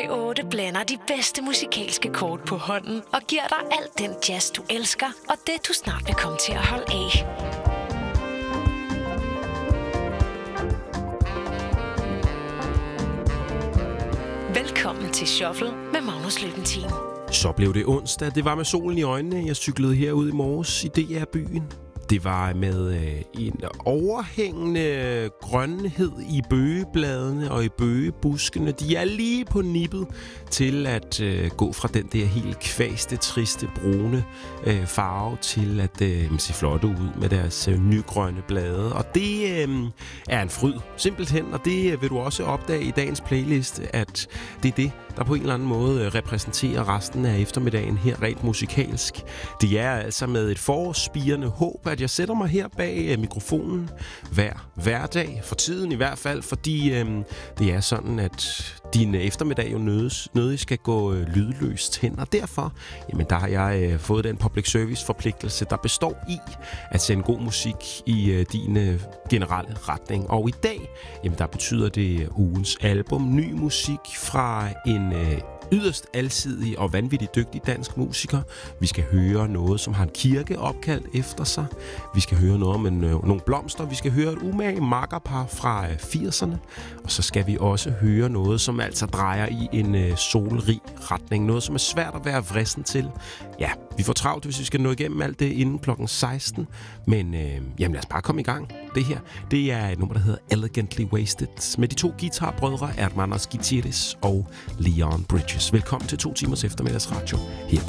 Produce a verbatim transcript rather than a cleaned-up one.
otte blander de bedste musikalske kort på hånden og giver dig alt den jazz, du elsker, og det, du snart vil komme til at holde af. Velkommen til Shuffle med Magnus Løbentin. Så blev det onsdag. Det var med solen i øjnene. Jeg cyklede herud i morges i D R-byen. Det var med øh, en overhængende grønhed i bøgebladene og i bøgebuskene. De er lige på nippet til at øh, gå fra den der helt kvaste, triste, brune øh, farve til at øh, se flotte ud med deres øh, nygrønne blade. Og det øh, er en fryd, simpelthen. Og det vil du også opdage i dagens playlist, at det er det, der på en eller anden måde repræsenterer resten af eftermiddagen her rent musikalsk. Det er altså med et forårsspirende håb, at jeg sætter mig her bag mikrofonen hver hverdag, for tiden i hvert fald, fordi øh, det er sådan, at din eftermiddag jo nødes, nødig skal gå øh, lydløst hen, og derfor jamen, der har jeg øh, fået den public service forpligtelse, der består i at sende god musik i øh, din øh, generelle retning. Og i dag, jamen, der betyder det ugens album, ny musik fra en øh, yderst alsidig og vanvittigt dygtig dansk musiker. Vi skal høre noget, som har en kirke opkaldt efter sig. Vi skal høre noget om en, øh, nogle blomster. Vi skal høre et umage makkerpar fra øh, firserne. Og så skal vi også høre noget, som altså drejer i en øh, solrig retning. Noget, som er svært at være vrissen til. Ja, vi får travlt, hvis vi skal nå igennem alt det inden klokken seksten. Men øh, jamen lad os bare komme i gang. Det her, det er et nummer, der hedder Elegantly Wasted. Med de to guitarbrødre, Hermanos Gutierrez og Leon Bridges. Velkommen til to timers eftermiddagsradio her